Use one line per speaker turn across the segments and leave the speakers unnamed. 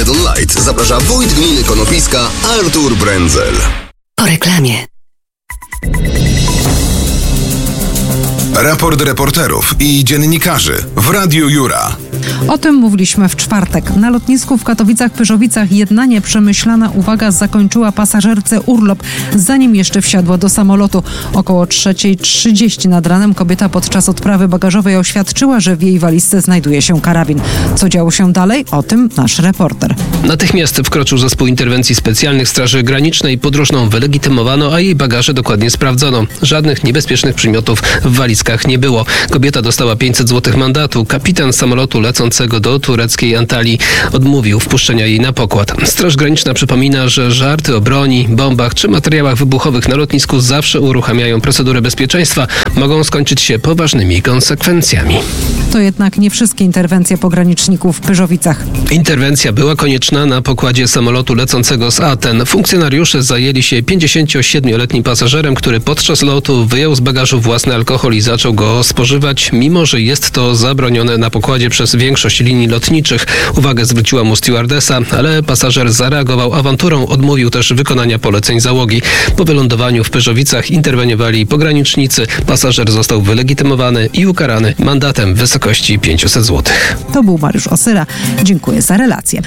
Armageddon Light zaprasza wójt gminy Konopiska Artur Brędzel.
Po reklamie.
Raport reporterów i dziennikarzy w Radiu Jura.
O tym mówiliśmy w czwartek. Na lotnisku w Katowicach-Pyrzowicach jedna nieprzemyślana uwaga zakończyła pasażerce urlop, zanim jeszcze wsiadła do samolotu. Około 3:30 nad ranem kobieta podczas odprawy bagażowej oświadczyła, że w jej walizce znajduje się karabin. Co działo się dalej? O tym nasz reporter.
Natychmiast wkroczył zespół interwencji specjalnych Straży Granicznej. Podróżną wylegitymowano, a jej bagaże dokładnie sprawdzono. Żadnych niebezpiecznych przymiotów w walizkach nie było. Kobieta dostała 500 zł mandatu. Kapitan samolotu lecącego do tureckiej Antalii odmówił wpuszczenia jej na pokład. Straż Graniczna przypomina, że żarty o broni, bombach czy materiałach wybuchowych na lotnisku zawsze uruchamiają procedurę bezpieczeństwa. Mogą skończyć się poważnymi konsekwencjami.
To jednak nie wszystkie interwencje pograniczników w Pyrzowicach.
Interwencja była konieczna na pokładzie samolotu lecącego z Aten. Funkcjonariusze zajęli się 57-letnim pasażerem, który podczas lotu wyjął z bagażu własny alkohol i zaczął go spożywać, mimo że jest to zabronione na pokładzie przez większość linii lotniczych. Uwagę zwróciła mu stewardesa, ale pasażer zareagował awanturą, odmówił też wykonania poleceń załogi. Po wylądowaniu w Pyrzowicach interweniowali pogranicznicy. Pasażer został wylegitymowany i ukarany mandatem w wysokości 500 zł.
To był Mariusz Osyra. Dziękuję za relację.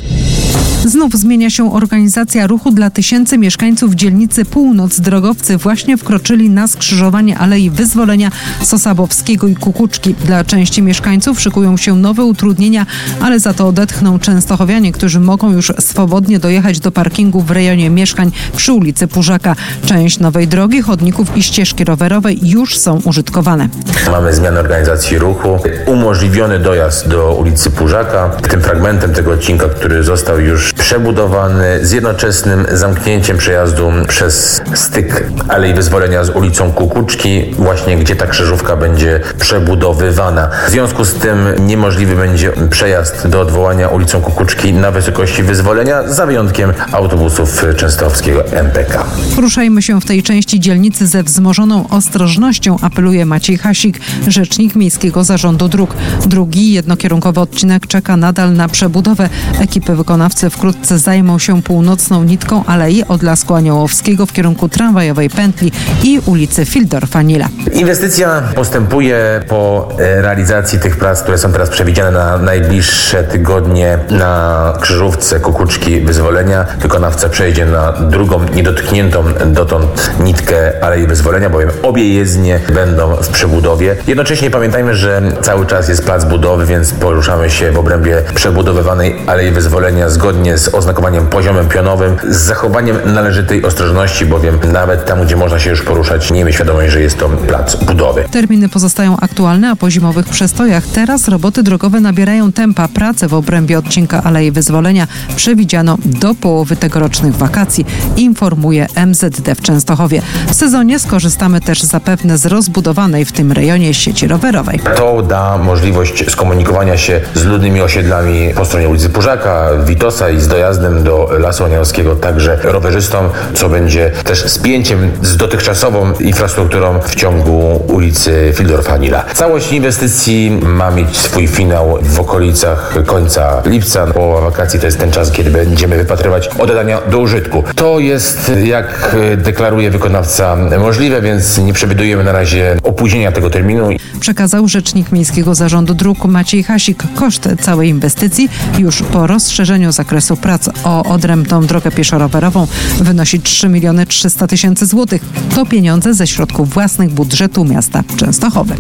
Znów zmienia się organizacja ruchu dla tysięcy mieszkańców dzielnicy Północ. Drogowcy właśnie wkroczyli na skrzyżowanie Alei Wyzwolenia Sosabowskiego i Kukuczki. Dla części mieszkańców szykują się nowe utrudnienia, ale za to odetchną częstochowianie, którzy mogą już swobodnie dojechać do parkingu w rejonie mieszkań przy ulicy Pużaka. Część nowej drogi, chodników i ścieżki rowerowej już są użytkowane.
Mamy zmianę organizacji ruchu, umożliwiony dojazd do ulicy Pużaka. Tym fragmentem tego odcinka, który został już przebudowany z jednoczesnym zamknięciem przejazdu przez styk Alei Wyzwolenia z ulicą Kukuczki, właśnie gdzie ta krzyżówka będzie przebudowywana. W związku z tym niemożliwy będzie przejazd do odwołania ulicą Kukuczki na wysokości Wyzwolenia, za wyjątkiem autobusów częstochowskiego MPK.
Ruszajmy się w tej części dzielnicy ze wzmożoną ostrożnością, apeluje Maciej Hasik, rzecznik Miejskiego Zarządu Dróg. Drugi jednokierunkowy odcinek czeka nadal na przebudowę. Ekipy wykonawcy wkrótce zajmą się północną nitką alei od Lasku Aniołowskiego w kierunku tramwajowej pętli i ulicy Fildorfa-Nila.
Inwestycja postępuje po realizacji tych prac, które są teraz przewidziane na najbliższe tygodnie na krzyżówce Kukuczki Wyzwolenia. Wykonawca przejdzie na drugą, niedotkniętą dotąd nitkę Alei Wyzwolenia, bowiem obie jezdnie będą w przebudowie. Jednocześnie pamiętajmy, że cały czas jest plac budowy, więc poruszamy się w obrębie przebudowywanej Alei Wyzwolenia zgodnie z oznakowaniem poziomem pionowym, z zachowaniem należytej ostrożności, bowiem nawet tam, gdzie można się już poruszać, miejmy świadomość, że jest to plac budowy.
Terminy pozostają aktualne, a po zimowych przestojach teraz roboty drogowe nabierają tempa. Prace w obrębie odcinka Alei Wyzwolenia przewidziano do połowy tegorocznych wakacji, informuje MZD w Częstochowie. W sezonie skorzystamy też zapewne z rozbudowanej w tym rejonie sieci rowerowej.
To da możliwość skomunikowania się z ludnymi osiedlami po stronie ulicy Pużaka, Witosa i z dojazdem do Lasu Aniołowskiego także rowerzystom, co będzie też spięciem z dotychczasową infrastrukturą w ciągu ulicy Fildorfa-Nila. Całość inwestycji ma mieć swój finał w okolicach końca lipca. Połowa wakacji to jest ten czas, kiedy będziemy wypatrywać oddania do użytku. To jest, jak deklaruje wykonawca, możliwe, więc nie przewidujemy na razie opóźnienia tego terminu.
Przekazał rzecznik Miejskiego Zarządu Dróg Maciej Hasik. Koszt całej inwestycji już po rozszerzeniu zakresu prac o odrębną drogę pieszo-rowerową wynosi 3 300 000 złotych. To pieniądze ze środków własnych budżetu miasta Częstochowy.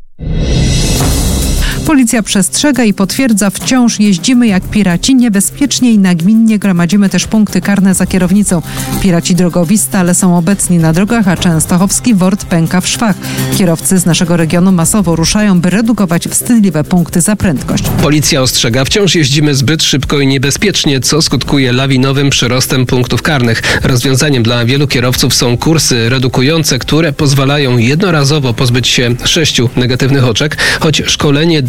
Policja przestrzega i potwierdza, wciąż jeździmy jak piraci, niebezpiecznie i nagminnie gromadzimy też punkty karne za kierownicą. Piraci drogowi stale są obecni na drogach, a częstochowski WORD pęka w szwach. Kierowcy z naszego regionu masowo ruszają, by redukować wstydliwe punkty za prędkość.
Policja ostrzega, wciąż jeździmy zbyt szybko i niebezpiecznie, co skutkuje lawinowym przyrostem punktów karnych. Rozwiązaniem dla wielu kierowców są kursy redukujące, które pozwalają jednorazowo pozbyć się 6 negatywnych oczek, choć szkolenie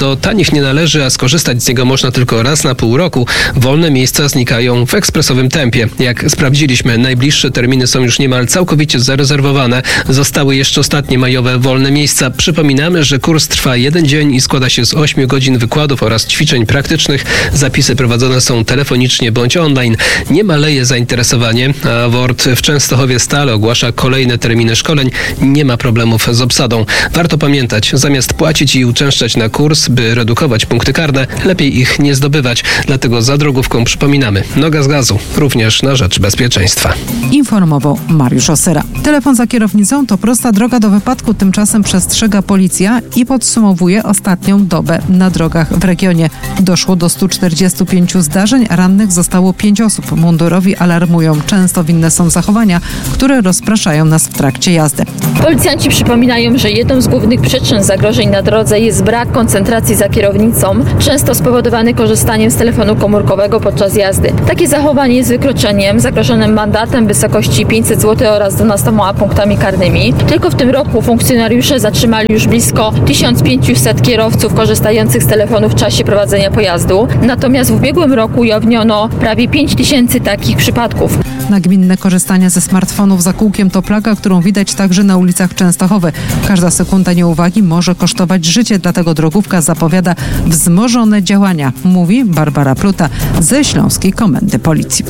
do tanich nie należy, a skorzystać z niego można tylko raz na pół roku, wolne miejsca znikają w ekspresowym tempie. Jak sprawdziliśmy, najbliższe terminy są już niemal całkowicie zarezerwowane. Zostały jeszcze ostatnie majowe wolne miejsca. Przypominamy, że kurs trwa 1 dzień i składa się z 8 godzin wykładów oraz ćwiczeń praktycznych. Zapisy prowadzone są telefonicznie bądź online. Nie maleje zainteresowanie, a WORD w Częstochowie stale ogłasza kolejne terminy szkoleń. Nie ma problemów z obsadą. Warto pamiętać, zamiast płacić i uczęszczać na kurs, by redukować punkty karne, lepiej ich nie zdobywać. Dlatego za drogówką przypominamy, noga z gazu, również na rzecz bezpieczeństwa.
Informował Mariusz Osyra. Telefon za kierownicą to prosta droga do wypadku, tymczasem przestrzega policja i podsumowuje ostatnią dobę na drogach w regionie. Doszło do 145 zdarzeń, rannych zostało 5 osób. Mundurowi alarmują, często winne są zachowania, które rozpraszają nas w trakcie jazdy.
Policjanci przypominają, że jedną z głównych przyczyn zagrożeń na drodze jest brak koncentracji za kierownicą, często spowodowany korzystaniem z telefonu komórkowego podczas jazdy. Takie zachowanie jest wykroczeniem zagrożonym mandatem w wysokości 500 zł oraz 12 punktami karnymi. Tylko w tym roku funkcjonariusze zatrzymali już blisko 1500 kierowców korzystających z telefonu w czasie prowadzenia pojazdu. Natomiast w ubiegłym roku ujawniono prawie 5000 takich przypadków.
Nagminne korzystanie ze smartfonów za kółkiem to plaga, którą widać także na ulicach Częstochowy. Każda sekunda nieuwagi może kosztować życie, dlatego drogówka zapowiada wzmożone działania, mówi Barbara Pluta ze Śląskiej Komendy Policji.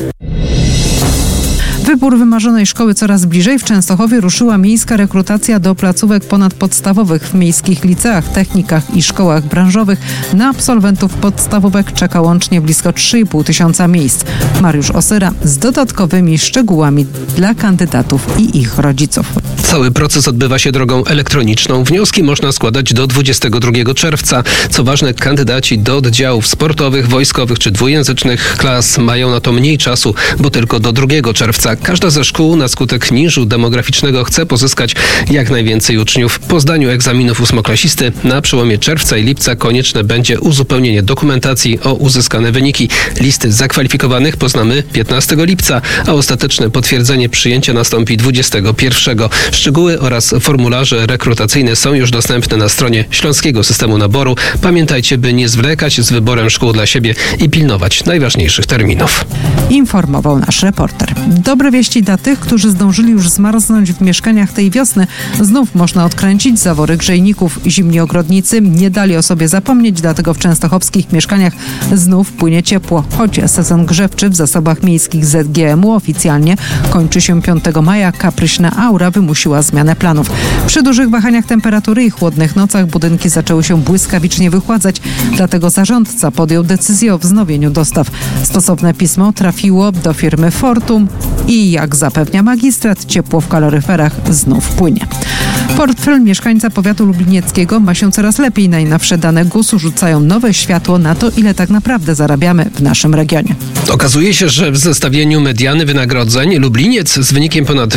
Wybór wymarzonej szkoły coraz bliżej. W Częstochowie ruszyła miejska rekrutacja do placówek ponadpodstawowych. W miejskich liceach, technikach i szkołach branżowych na absolwentów podstawówek czeka łącznie blisko 3,5 tysiąca miejsc. Mariusz Osyra z dodatkowymi szczegółami dla kandydatów i ich rodziców.
Cały proces odbywa się drogą elektroniczną. Wnioski można składać do 22 czerwca. Co ważne, kandydaci do oddziałów sportowych, wojskowych czy dwujęzycznych klas mają na to mniej czasu, bo tylko do 2 czerwca. Każda ze szkół na skutek niżu demograficznego chce pozyskać jak najwięcej uczniów. Po zdaniu egzaminów ósmoklasisty na przełomie czerwca i lipca konieczne będzie uzupełnienie dokumentacji o uzyskane wyniki. Listy zakwalifikowanych poznamy 15 lipca, a ostateczne potwierdzenie przyjęcia nastąpi 21. Szczegóły oraz formularze rekrutacyjne są już dostępne na stronie Śląskiego Systemu Naboru. Pamiętajcie, by nie zwlekać z wyborem szkół dla siebie i pilnować najważniejszych terminów.
Informował nasz reporter. Dobre wieści dla tych, którzy zdążyli już zmarznąć w mieszkaniach tej wiosny. Znów można odkręcić zawory grzejników. Zimni ogrodnicy nie dali o sobie zapomnieć, dlatego w częstochowskich mieszkaniach znów płynie ciepło. Choć sezon grzewczy w zasobach miejskich ZGM-u oficjalnie kończy się 5 maja, kapryśna aura wymusiła zmianę planów. Przy dużych wahaniach temperatury i chłodnych nocach budynki zaczęły się błyskawicznie wychładzać, dlatego zarządca podjął decyzję o wznowieniu dostaw. Stosowne pismo trafiło do firmy Fortum i jak zapewnia magistrat, ciepło w kaloryferach znów płynie. Portfel mieszkańca powiatu lublinieckiego ma się coraz lepiej. Najnowsze dane GUS-u rzucają nowe światło na to, ile tak naprawdę zarabiamy w naszym regionie.
Okazuje się, że w zestawieniu mediany wynagrodzeń Lubliniec z wynikiem ponad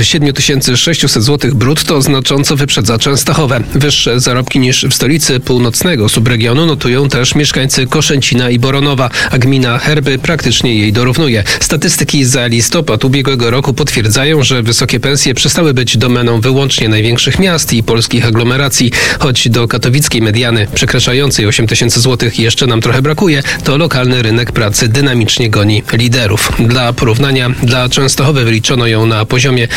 7600 zł brutto znacząco wyprzedza Częstochowę. Wyższe zarobki niż w stolicy północnego subregionu notują też mieszkańcy Koszęcina i Boronowa, a gmina Herby praktycznie jej dorównuje. Statystyki za listopad ubiegłego roku potwierdzają, że wysokie pensje przestały być domeną wyłącznie największych miast i polskich aglomeracji. Choć do katowickiej mediany przekraczającej 8000 zł jeszcze nam trochę brakuje, to lokalny rynek pracy dynamicznie goni liderów. Dla porównania, dla Częstochowy wyliczono ją na poziomie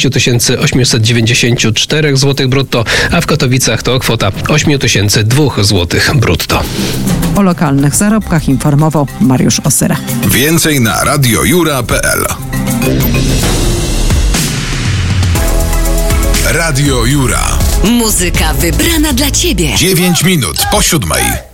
6894 zł brutto, a w Katowicach to kwota 8002 zł brutto.
O lokalnych zarobkach informował Mariusz Osyra.
Więcej na radiojura.pl. Radio Jura.
Muzyka wybrana dla Ciebie.
9 minut po 7.